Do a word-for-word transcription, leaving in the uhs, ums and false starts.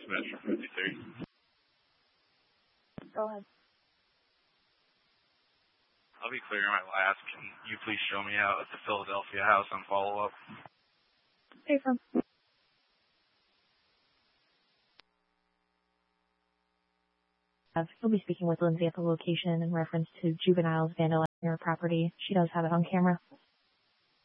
dispatch for fifty-three. Go ahead. I'll be clearing my last. Can you please show me out at the Philadelphia house on follow-up? Hey, from. You'll be speaking with Lindsay at the location in reference to juveniles vandalizing her property. She does have it on camera.